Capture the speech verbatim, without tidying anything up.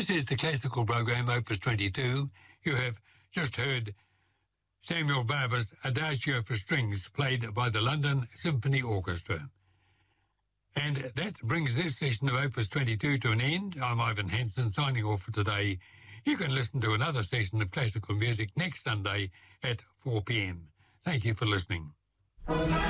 This is the classical program, Opus twenty-two. You have just heard Samuel Barber's Adagio for Strings, played by the London Symphony Orchestra. And that brings this session of Opus twenty-two to an end. I'm Ivan Hansen, signing off for today. You can listen to another session of classical music next Sunday at four p m. Thank you for listening.